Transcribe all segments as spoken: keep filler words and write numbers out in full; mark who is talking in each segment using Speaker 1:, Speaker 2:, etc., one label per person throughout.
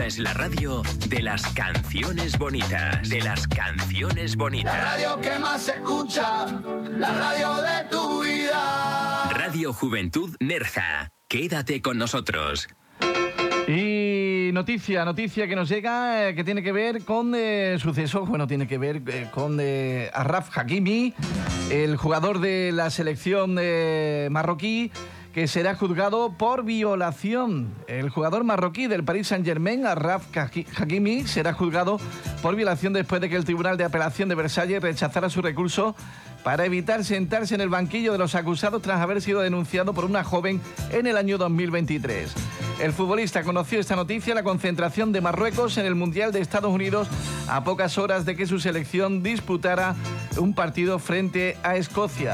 Speaker 1: Esta es la radio de las canciones bonitas. De las canciones bonitas.
Speaker 2: La radio que más se escucha, la radio de tu vida.
Speaker 1: Radio Juventud Nerja. Quédate con nosotros.
Speaker 3: Y noticia, noticia que nos llega, eh, que tiene que ver con eh, sucesos, bueno, tiene que ver eh, con eh, Achraf Hakimi, el jugador de la selección eh, marroquí, que será juzgado por violación. El jugador marroquí del Paris Saint-Germain, Achraf Hakimi, será juzgado por violación después de que el Tribunal de Apelación de Versalles rechazara su recurso para evitar sentarse en el banquillo de los acusados tras haber sido denunciado por una joven en el año dos mil veintitrés. El futbolista conoció esta noticia en la concentración de Marruecos en el Mundial de Estados Unidos a pocas horas de que su selección disputara un partido frente a Escocia.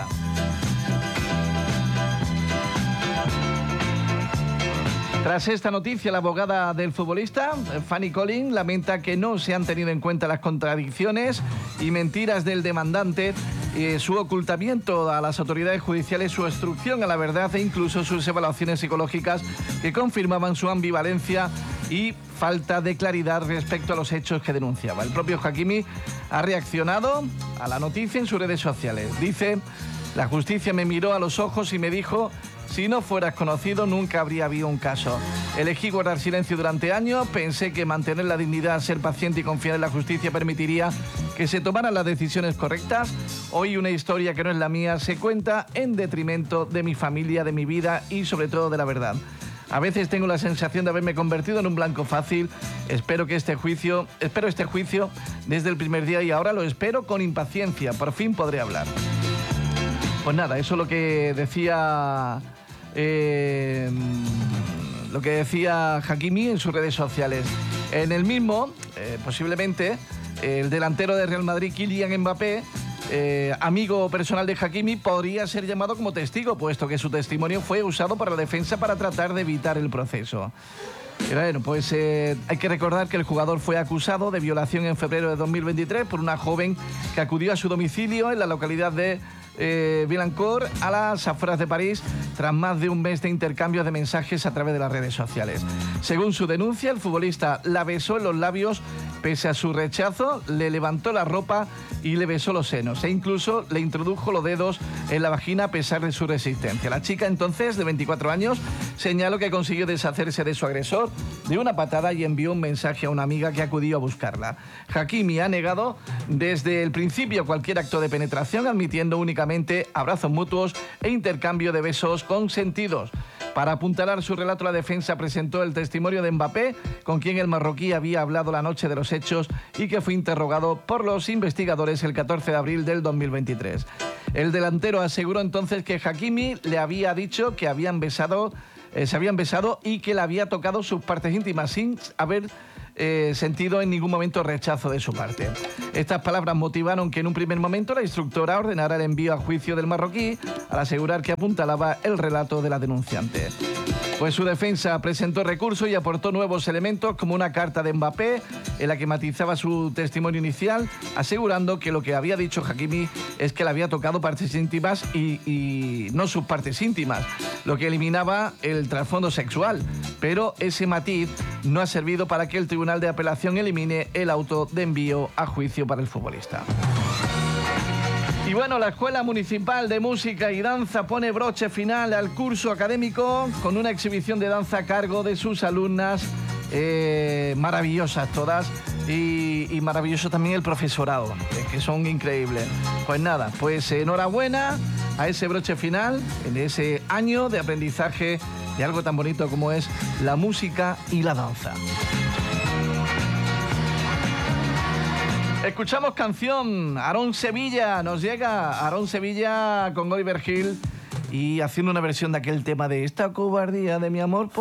Speaker 3: Tras esta noticia, la abogada del futbolista, Fanny Collins, lamenta que no se han tenido en cuenta las contradicciones y mentiras del demandante, eh, su ocultamiento a las autoridades judiciales, su obstrucción a la verdad e incluso sus evaluaciones psicológicas que confirmaban su ambivalencia y falta de claridad respecto a los hechos que denunciaba. El propio Hakimi ha reaccionado a la noticia en sus redes sociales. Dice: la justicia me miró a los ojos y me dijo: si no fueras conocido, nunca habría habido un caso. Elegí guardar silencio durante años, pensé que mantener la dignidad, ser paciente y confiar en la justicia permitiría que se tomaran las decisiones correctas. Hoy una historia que no es la mía se cuenta en detrimento de mi familia, de mi vida y sobre todo de la verdad. A veces tengo la sensación de haberme convertido en un blanco fácil. Espero que este juicio, espero este juicio desde el primer día y ahora lo espero con impaciencia. Por fin podré hablar. Pues nada, eso es lo que decía eh, lo que decía Hakimi en sus redes sociales. En el mismo, eh, posiblemente, el delantero de Real Madrid, Kylian Mbappé, eh, amigo personal de Hakimi, podría ser llamado como testigo, puesto que su testimonio fue usado para la defensa para tratar de evitar el proceso. Y bueno, pues eh, hay que recordar que el jugador fue acusado de violación en febrero de dos mil veintitrés por una joven que acudió a su domicilio en la localidad de Eh, Villancourt, a las afueras de París, tras más de un mes de intercambio de mensajes a través de las redes sociales. Según su denuncia, el futbolista la besó en los labios pese a su rechazo, le levantó la ropa y le besó los senos e incluso le introdujo los dedos en la vagina a pesar de su resistencia. La chica, entonces de veinticuatro años, señaló que consiguió deshacerse de su agresor de una patada y envió un mensaje a una amiga que acudió a buscarla. Hakimi ha negado desde el principio cualquier acto de penetración, admitiendo únicamente abrazos mutuos e intercambio de besos consentidos. Para apuntalar su relato, la defensa presentó el testimonio de Mbappé, con quien el marroquí había hablado la noche de los hechos y que fue interrogado por los investigadores el catorce de abril del dos mil veintitrés. El delantero aseguró entonces que Hakimi le había dicho que habían besado, eh, se habían besado y que le había tocado sus partes íntimas sin haber Eh, sentido en ningún momento rechazo de su parte. Estas palabras motivaron que en un primer momento la instructora ordenara el envío a juicio del marroquí al asegurar que apuntalaba el relato de la denunciante. Pues su defensa presentó recurso y aportó nuevos elementos como una carta de Mbappé en la que matizaba su testimonio inicial, asegurando que lo que había dicho Hakimi es que le había tocado partes íntimas y, y no sus partes íntimas, lo que eliminaba el trasfondo sexual. Pero ese matiz no ha servido para que el Tribunal de Apelación elimine el auto de envío a juicio para el futbolista. Y bueno, la Escuela Municipal de Música y Danza pone broche final al curso académico con una exhibición de danza a cargo de sus alumnas, eh, maravillosas todas, y, y maravilloso también el profesorado, eh, que son increíbles. Pues nada, pues enhorabuena a ese broche final, en ese año de aprendizaje de algo tan bonito como es la música y la danza. Escuchamos canción, Aarón Sevilla, nos llega Aarón Sevilla con Oliver Hill y haciendo una versión de aquel tema de esta cobardía de mi amor.